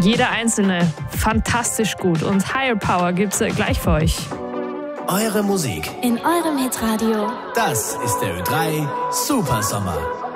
Jeder einzelne fantastisch gut. Und Higher Power gibt's gleich für euch. Eure Musik in eurem Hitradio. Das ist der Ö3 Super Sommer.